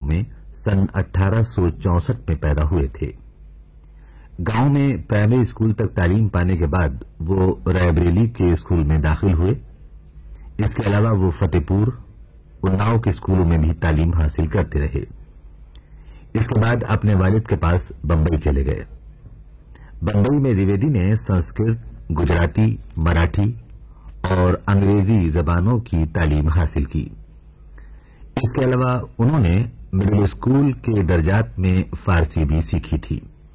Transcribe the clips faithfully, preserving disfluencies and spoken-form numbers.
میں सन अठारह सौ चौसठ में पैदा हुए थे। गांव में प्राइमरी स्कूल तक तालीम पाने के बाद वो रायबरेली के स्कूल में दाखिल हुए। इसके अलावा वो फतेहपुर, उन्नाव के स्कूलों में भी तालीम हासिल करते रहे। इसके बाद अपने वालिद के पास बंबई चले गए। बंबई में द्विवेदी ने संस्कृत, गुजराती, मराठी और अंग्रेजी जबानों की तालीम हासिल की। इसके अलावा उन्होंने मिडिल स्कूल के दर्जात में फारसी भी सीखी थी।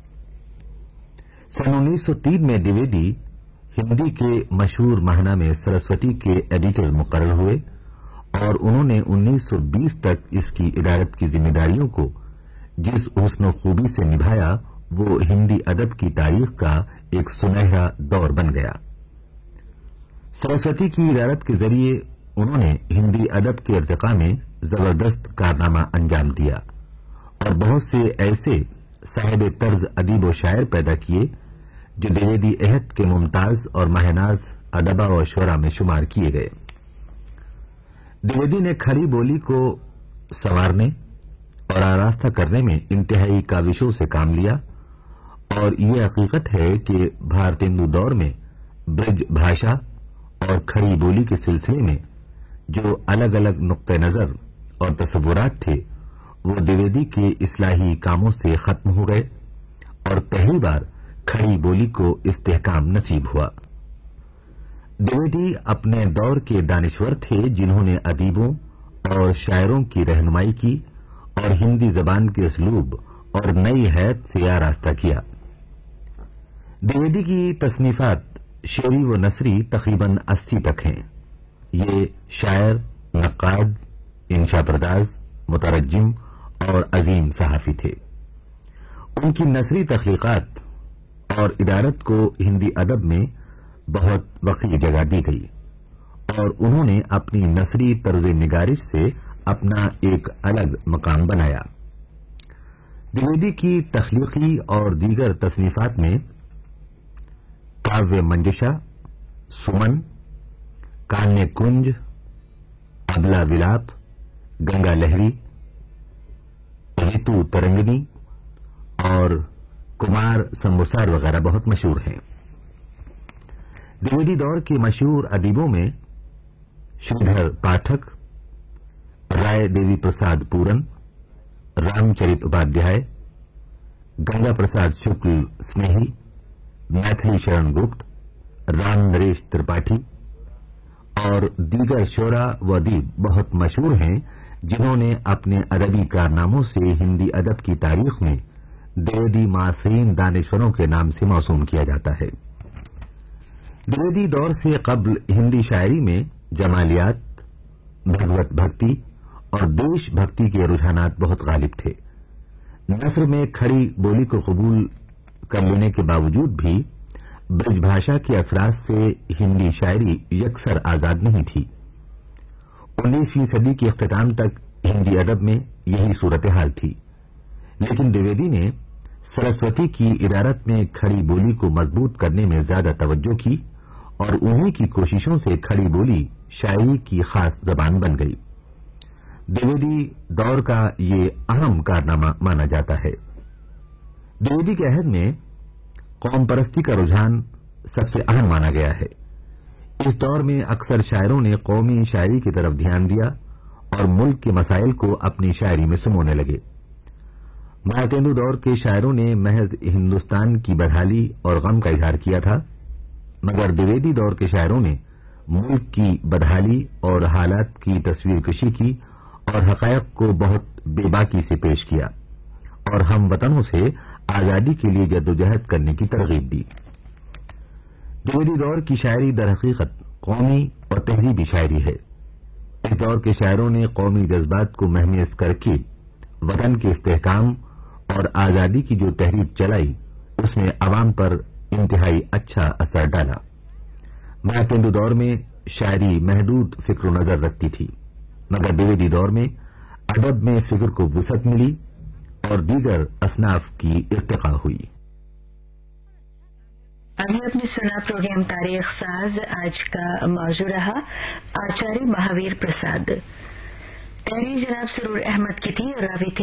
सन उन्नीस सौ तीन में द्विवेदी हिंदी के मशहूर महाना में सरस्वती के एडिटर मुकर्रर हुए और उन्होंने उन्नीस सौ बीस तक इसकी इदारत की जिम्मेदारियों को जिस हुस्न खूबी से निभाया वो हिंदी अदब की तारीख का एक सुनहरा दौर बन गया। सरस्वती की इदारत के जरिए उन्होंने हिंदी अदब के इर्तिका में जबरदस्त कारनामा अंजाम दिया और बहुत से ऐसे साहिब तर्ज अदीब व शायर पैदा किए जो द्विवेदी अहद के मुमताज और माहनाज अदबा व शुरा में शुमार किए गए। द्विवेदी ने खड़ी बोली को संवारने और आरास्ता करने में इंतहाई काविशों से काम लिया और ये हकीकत है कि भारतेंदु दौर में ब्रज भाषा और खड़ी बोली के सिलसिले में जो अलग अलग नुक्ते नजर और तस्वुरात थे वो द्विवेदी के इस्लाही कामों से खत्म हो गए और पहली बार खड़ी बोली को इस्तेहकाम नसीब हुआ। द्विवेदी अपने दौर के दानिश्वर थे जिन्होंने अदीबों और शायरों की रहनुमाई की और हिंदी जबान के असलूब और नई हैत से आरास्ता किया। द्विवेदी की तसनीफात शेरी व नसरी तकरीबन अस्सी तक हैं। ये शायर, नक्काद, इंशा परदाज, मुतरज्जिम और अजीम सहाफी थे। उनकी नसरी तख्लीकात और इदारत को हिंदी अदब में बहुत वक़ी जगह दी गई और उन्होंने अपनी नसरी तर्ज निगारिश से अपना एक अलग मकाम बनाया। द्विवेदी की तख्लीकी और दीगर तसनीफात में काव्य मंजशा, सुमन, कान्य कुंज, अबला विलाप, गंगा लहरी, ऋतु तरंगनी और कुमार संबुसार वगैरह बहुत मशहूर हैं। द्विवेदी दौर के मशहूर अदीबों में श्रीधर पाठक, राय देवी प्रसाद पूरन, रामचरित उपाध्याय, गंगा प्रसाद शुक्ल स्नेही, मैथिली शरण गुप्त, राम नरेश त्रिपाठी और दीगर शोरा व अदीब बहुत मशहूर हैं जिन्होंने अपने अदबी कारनामों से हिंदी अदब की तारीख में द्विवेदी मासीन दानिश्वरों के नाम से मौसूम किया जाता है। द्विवेदी दौर से कब्ल हिंदी शायरी में जमालियात, भगवत भक्ति और देशभक्ति के रुझानात बहुत गालिब थे। नस्र में खड़ी बोली को कबूल कर लेने के बावजूद भी ब्रजभाषा के असरात से हिंदी शायरी यकसर आजाद नहीं थी। उन्नीसवीं सदी के इख्तिताम तक हिंदी अदब में यही सूरत हाल थी, लेकिन द्विवेदी ने सरस्वती की इदारत में खड़ी बोली को मजबूत करने में ज्यादा तवज्जो की और उन्हीं की कोशिशों से खड़ी बोली शायरी की खास जबान बन गई। द्विवेदी दौर का ये अहम कारनामा माना जाता है। द्विवेदी के अहद में कौम परस्ती का रुझान सबसे अहम माना गया है। इस दौर में अक्सर शायरों ने कौमी शायरी की तरफ ध्यान दिया और मुल्क के मसाइल को अपनी शायरी में समोने लगे। भारतेंदु दौर के शायरों ने महज हिंदुस्तान की बदहाली और गम का इजहार किया था, मगर द्विवेदी दौर के शायरों ने मुल्क की बदहाली और हालात की तस्वीर कशी की और हकायक को बहुत बेबाकी से पेश किया और हम वतनों से आजादी के लिए जद्दोजहद करने की तरगीब दी। द्विवेदी दौर की शायरी दर हकीकत कौमी और तहरीबी शायरी है। इस दौर के शायरों ने कौमी जज्बात को महमेज करके वतन के इस्तेहकाम और आजादी की जो तहरीक चलाई उसमें अवाम पर इंतहाई अच्छा असर डाला। भारतेंदु दौर में शायरी महदूद फिक्र नजर रखती थी, मगर द्विवेदी दौर में अदब में फिक्र को वुसअत मिली और दीगर असनाफ की इर्तिका हुई। अभी आपने सुना प्रोग्राम तारीख साज। आज का मौजू रहा आचार्य महावीर प्रसाद। तहरीर जनाब सरूर अहमद की थी और रावी थे